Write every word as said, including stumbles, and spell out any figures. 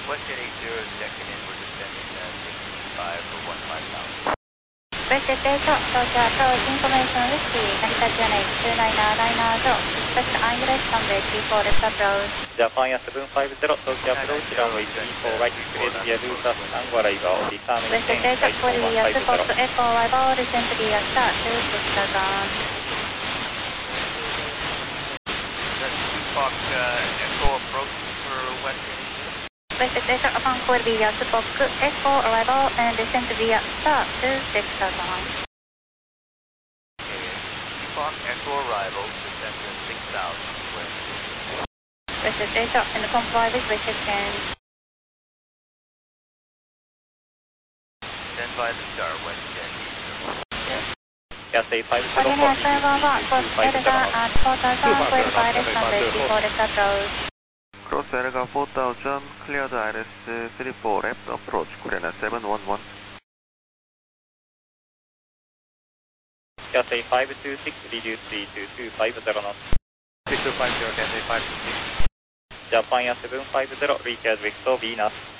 WestJet eight zero checking in, we're descending uh, sixty-five for one five thousand. WestJet eight, Tokyo approach information whiskey, Narita Journey two nine nine nine zero, expect English runway three four left approach. Japan at seven five zero, Tokyo approach runway three four right, clear via Lucas and arrival, return WestJet eight, Korea support Echo arrival, descent via start to six thousand. Fox uh, Echo approach for WestJet. WestJet eight, upon clear via support Echo arrival and descent via start to six thousand. Fox Echo arrival, descent to six thousand. WestJet eight, and comply with reception. Stand by the star, WestJet eight zero. Cathay five zero Korean Air seven one one, cross Elga at four thousand, cleared by left runway three four left approach. Cross Elga four thousand, cleared I L S three four left approach, Korean Air seven one one. Cathay five two six, reduce three two two five zero knots. six two five zero, Cathay five two six. Japan at seven five zero, reach as Victor Venus.